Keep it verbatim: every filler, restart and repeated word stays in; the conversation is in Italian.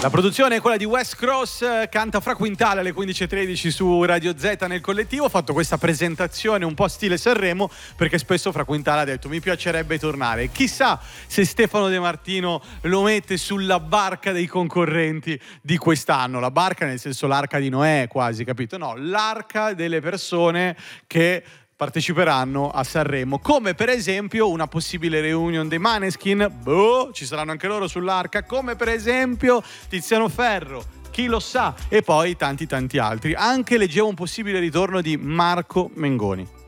La produzione è quella di West Cross, canta Fra Quintale alle quindici e tredici su Radio Z nel collettivo. Ho fatto questa presentazione un po' stile Sanremo perché spesso Fra Quintale ha detto mi piacerebbe tornare. Chissà se Stefano De Martino lo mette sulla barca dei concorrenti di quest'anno. La barca nel senso l'arca di Noè quasi, capito? No, l'arca delle persone che parteciperanno a Sanremo, come per esempio una possibile reunion dei Maneskin, boh, ci saranno anche loro sull'arca, come per esempio Tiziano Ferro, chi lo sa, e poi tanti tanti altri. Anche leggevo un possibile ritorno di Marco Mengoni.